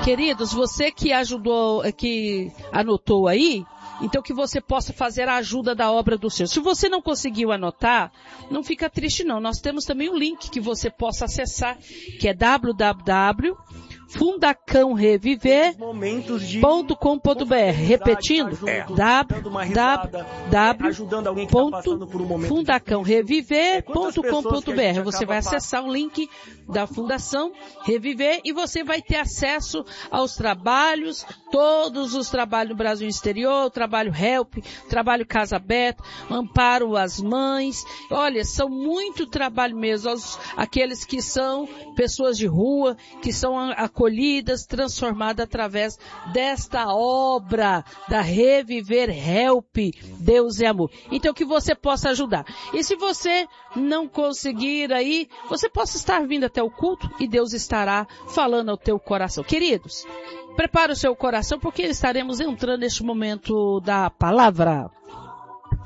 Queridos, você que ajudou, que anotou aí, então que você possa fazer a ajuda da obra do Senhor. Se você não conseguiu anotar, não fica triste não. Nós temos também um link que você possa acessar, que é www.fundacãoreviver.com.br. Repetindo, www.fundacãoreviver.com.br. Você vai acessar o link da Fundação Reviver e você vai ter acesso aos trabalhos, todos os trabalhos no Brasil exterior, trabalho Help, trabalho Casa Aberta, Amparo às Mães. Olha, são muito trabalho mesmo, aqueles que são pessoas de rua, que são acolhidas, transformadas através desta obra da Reviver Help, Deus é amor. Então que você possa ajudar. E se você não conseguir aí, você possa estar vindo até o culto e Deus estará falando ao teu coração. Queridos, prepare o seu coração porque estaremos entrando neste momento da palavra.